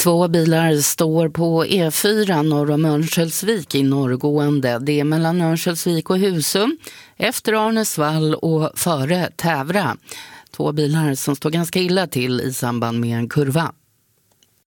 Två bilar står på E4 norr om Örnsköldsvik i norrgående. Det är mellan Örnsköldsvik och Husum, efter Arnäsvall och före Tävra. Två bilar som står ganska illa till i samband med en kurva.